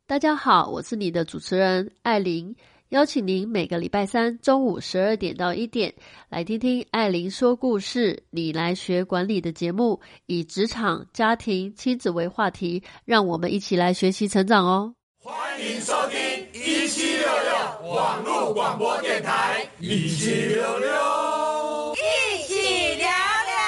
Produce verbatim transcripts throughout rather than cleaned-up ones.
大家好，我是你的主持人艾琳，邀请您每个礼拜三中午十二点到一点来听听艾琳说故事，你来学管理的节目，以职场、家庭、亲子为话题，让我们一起来学习成长哦。 欢迎收听一七六六网络广播电台，一七六六， 一起聊聊。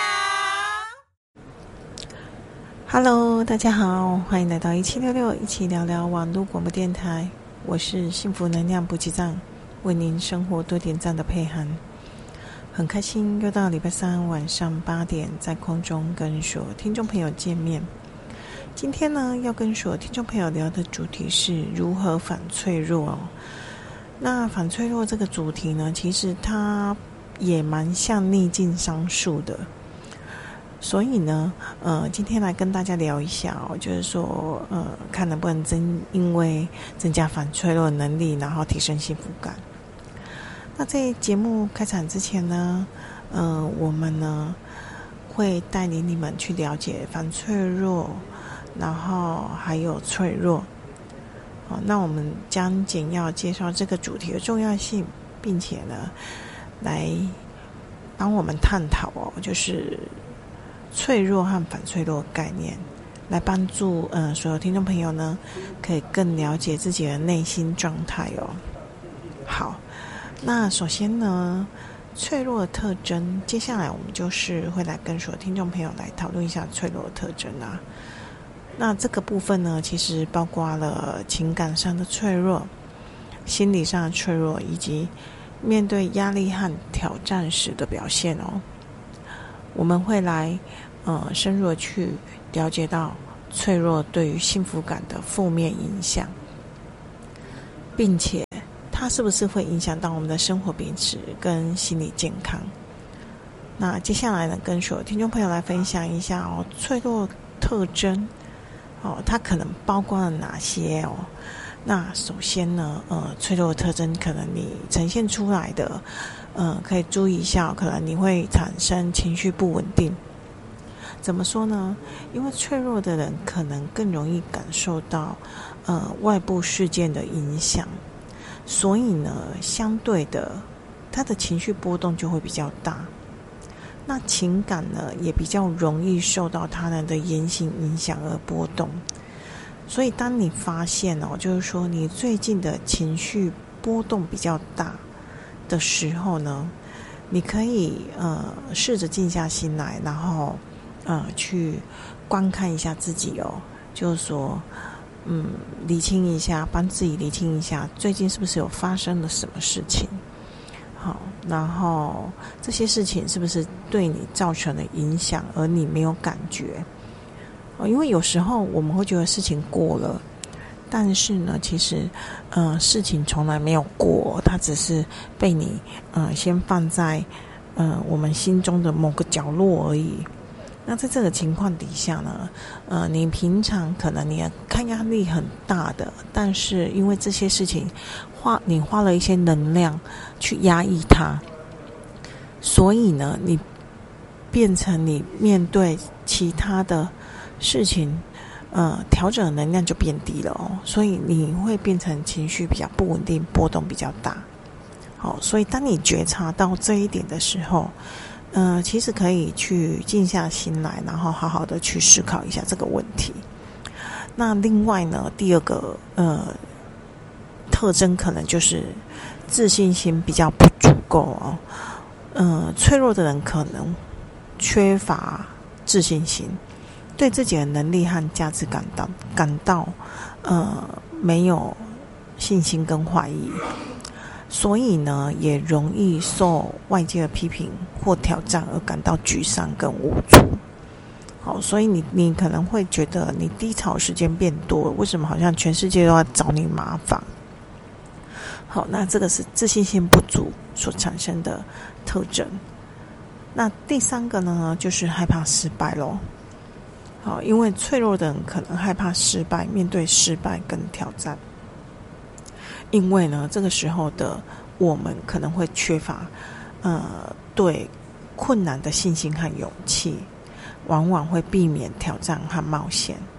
Hello， 大家好，欢迎来到一七六六一起聊聊网络广播电台，我是幸福能量补给站，为您生活多点赞的佩涵。很开心又到礼拜三晚上八点，在空中跟所有听众朋友见面。今天呢，要跟所有听众朋友聊的主题是如何反脆弱哦。那反脆弱这个主题呢，其实它也蛮像逆境商数的。所以呢，呃，今天来跟大家聊一下哦，就是说，呃，看能不能增，因为增加反脆弱的能力，然后提升幸福感。那在节目开场之前呢，呃，我们呢会带领你们去了解反脆弱。然后还有脆弱，好，那我们将简要介绍这个主题的重要性，并且呢，来帮我们探讨哦，就是脆弱和反脆弱的概念，来帮助呃所有听众朋友呢，可以更了解自己的内心状态哦。好，那首先呢，脆弱的特征，接下来我们就是会来跟所有听众朋友来讨论一下脆弱的特征啊。那这个部分呢，其实包括了情感上的脆弱、心理上的脆弱，以及面对压力和挑战时的表现哦。我们会来呃深入的去了解到脆弱对于幸福感的负面影响，并且它是不是会影响到我们的生活品质跟心理健康。那接下来呢，跟所有听众朋友来分享一下哦，脆弱特征。哦，它可能包括了哪些哦？那首先呢，呃，脆弱的特征可能你呈现出来的，呃，可以注意一下，可能你会产生情绪不稳定。怎么说呢？因为脆弱的人可能更容易感受到，呃，外部事件的影响，所以呢，相对的，他的情绪波动就会比较大。那情感呢，也比较容易受到他人的言行影响而波动。所以当你发现哦，就是说你最近的情绪波动比较大的时候呢，你可以呃试着静下心来，然后呃去观看一下自己哦，就是说嗯理清一下，帮自己理清一下，最近是不是有发生了什么事情。好，然后这些事情是不是对你造成了影响，而你没有感觉？哦，因为有时候我们会觉得事情过了，但是呢，其实，呃，事情从来没有过，它只是被你呃先放在呃我们心中的某个角落而已。那在这个情况底下呢，呃，你平常可能你看压力很大的，但是因为这些事情花你花了一些能量去压抑它，所以呢，你变成你面对其他的事情，呃，调整的能量就变低了哦，所以你会变成情绪比较不稳定，波动比较大。好，所以当你觉察到这一点的时候，呃，其实可以去静下心来，然后好好的去思考一下这个问题。那另外呢，第二个呃特征可能就是自信心比较不足够哦。呃，脆弱的人可能缺乏自信心，对自己的能力和价值感到感到呃没有信心跟怀疑。所以呢，也容易受外界的批评或挑战而感到沮丧跟无助。好，所以你你可能会觉得你低潮时间变多了，为什么好像全世界都要找你麻烦？好，那这个是自信心不足所产生的特征。那第三个呢，就是害怕失败咯。好，因为脆弱的人可能害怕失败，面对失败跟挑战。因为呢，这个时候的我们可能会缺乏呃对困难的信心和勇气，往往会避免挑战和冒险。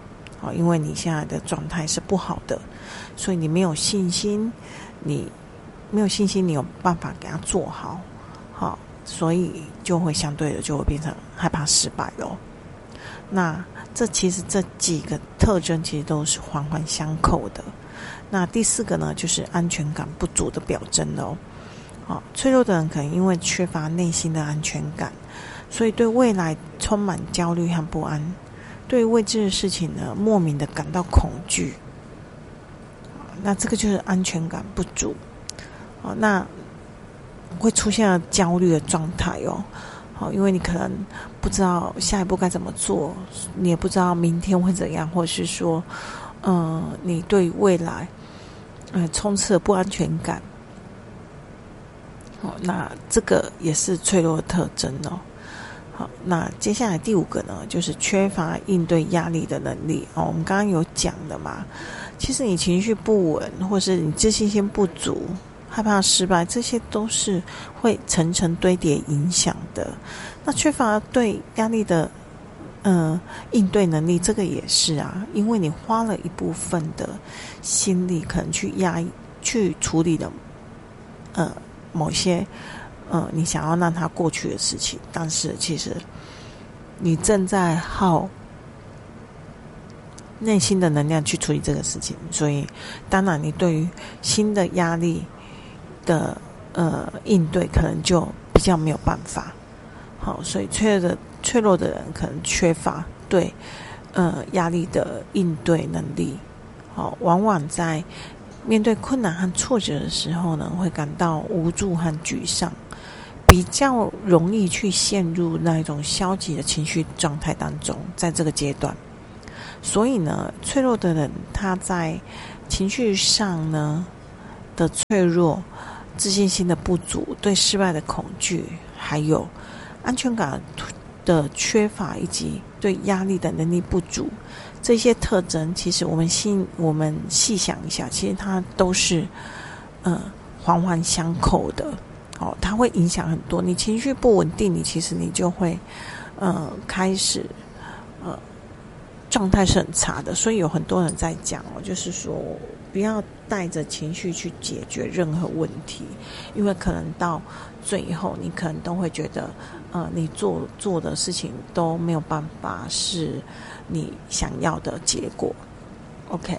好，因为你现在的状态是不好的，所以你没有信心，你没有信心，你有办法给它做好，好，所以就会相对的就会变成害怕失败咯。那这其实这几个特征其实都是环环相扣的。那第四个呢，就是安全感不足的表征咯。好，脆弱的人可能因为缺乏内心的安全感，所以对未来充满焦虑和不安，对未知的事情呢莫名的感到恐惧。那这个就是安全感不足。好，那会出现焦虑的状态哦。好，因为你可能不知道下一步该怎么做，你也不知道明天会怎样，或者是说，嗯、呃，你对未来，呃，充斥了不安全感。好，那这个也是脆弱的特征哦。好，那接下来第五个呢，就是缺乏应对压力的能力哦。我们刚刚有讲的嘛，其实你情绪不稳，或是你自信心不足，害怕失败，这些都是会层层堆叠影响的。那缺乏对压力的呃应对能力，这个也是啊，因为你花了一部分的心力，可能去压抑、去处理的呃某些呃你想要让它过去的事情，但是其实你正在耗内心的能量去处理这个事情，所以当然你对于新的压力的呃应对可能就比较没有办法。好，所以脆弱的脆弱的人可能缺乏对呃压力的应对能力。好，往往在面对困难和挫折的时候呢，会感到无助和沮丧，比较容易去陷入那一种消极的情绪状态当中，在这个阶段。所以呢，脆弱的人他在情绪上呢的脆弱、自信心的不足、对失败的恐惧，还有安全感的缺乏，以及对压力的能力不足，这些特征其实我们细我们细想一下，其实它都是呃环环相扣的哦，它会影响很多。你情绪不稳定，你其实你就会呃开始呃状态是很差的。所以有很多人在讲哦，就是说不要带着情绪去解决任何问题，因为可能到最后你可能都会觉得呃你做做的事情都没有办法是你想要的结果。 OK，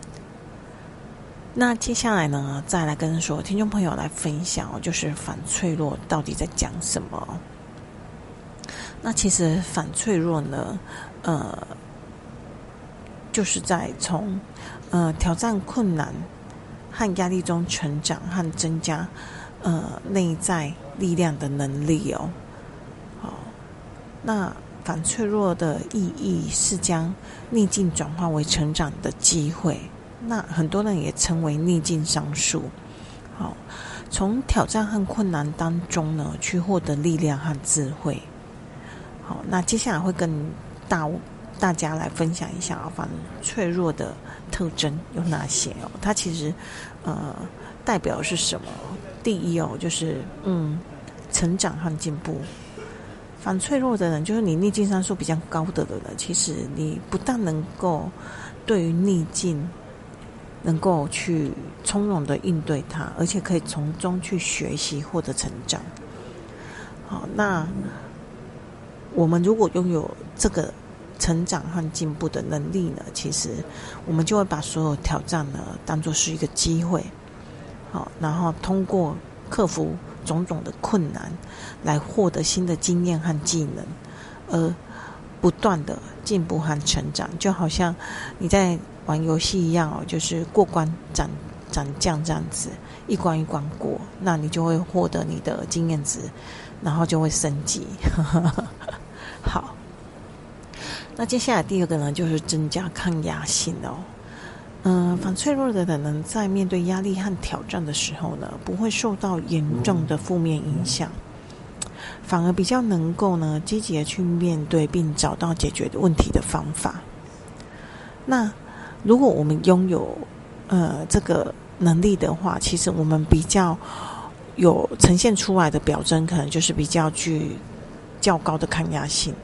那接下来呢，再来跟所有听众朋友来分享哦，就是反脆弱到底在讲什么。那其实反脆弱呢呃就是在从呃挑战困难和压力中成长和增加呃内在力量的能力哦。好，那反脆弱的意义是将逆境转化为成长的机会，那很多人也称为逆境商数。好，从挑战和困难当中呢，去获得力量和智慧。好，那接下来会跟大大家来分享一下啊，反脆弱的特征有哪些哦？它其实呃代表是什么？第一哦，就是嗯成长和进步。反脆弱的人，就是你逆境商数比较高的人，其实你不但能够对于逆境能够去从容的应对它，而且可以从中去学习获得成长。好，那我们如果拥有这个成长和进步的能力呢，其实我们就会把所有挑战呢当作是一个机会。好，然后通过克服种种的困难来获得新的经验和技能，而不断的进步和成长，就好像你在玩游戏一样哦，就是过关斩斩将这样子，一关一关过，那你就会获得你的经验值，然后就会升级。好，那接下来第二个呢，就是增加抗压性哦。嗯、呃，反脆弱的人呢，在面对压力和挑战的时候呢，不会受到严重的负面影响，反而比较能够呢积极的去面对并找到解决问题的方法。那如果我们拥有呃这个能力的话，其实我们比较有呈现出来的表征，可能就是比较具较高的抗压性。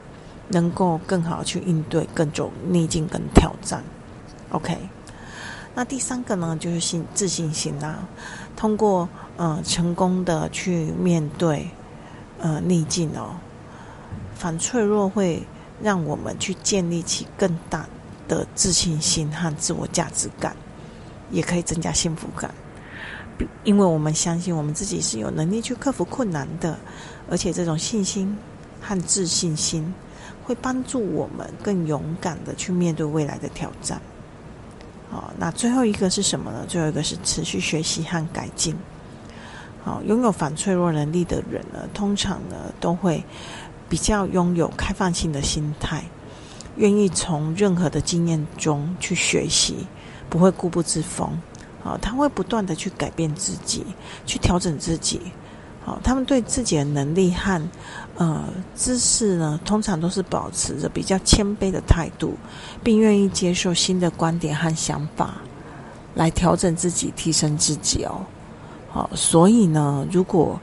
能够更好去应对各种逆境跟挑战。 OK， 那第三个呢就是信自信心啦、啊，通过呃成功的去面对呃逆境哦，反脆弱会让我们去建立起更大的自信心和自我价值感，也可以增加幸福感，因为我们相信我们自己是有能力去克服困难的，而且这种信心和自信心会帮助我们更勇敢的去面对未来的挑战。好，那最后一个是什么呢？最后一个是持续学习和改进。好，拥有反脆弱能力的人呢，通常呢都会比较拥有开放性的心态，愿意从任何的经验中去学习，不会固步自封。好，他会不断的去改变自己，去调整自己。好，他们对自己的能力和呃知识呢，通常都是保持着比较谦卑的态度，并愿意接受新的观点和想法，来调整自己，提升自己哦。好，所以呢，如果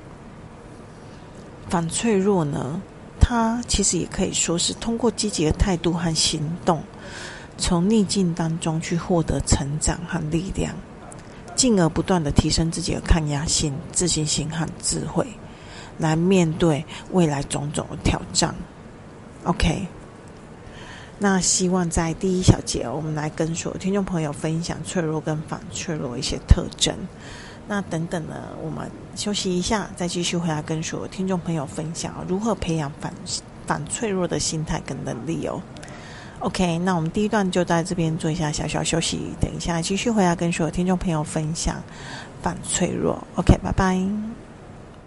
反脆弱呢，它其实也可以说是通过积极的态度和行动，从逆境当中去获得成长和力量，进而不断的提升自己的抗压性、自信心和智慧，来面对未来种种的挑战。 OK， 那希望在第一小节我们来跟所有听众朋友分享脆弱跟反脆弱一些特征。那等等呢，我们休息一下，再继续回来跟所有听众朋友分享如何培养反反脆弱的心态跟能力哦。OK， 那我们第一段就在这边做一下小小休息，等一下继续回来跟所有听众朋友分享反脆弱。OK， 拜拜。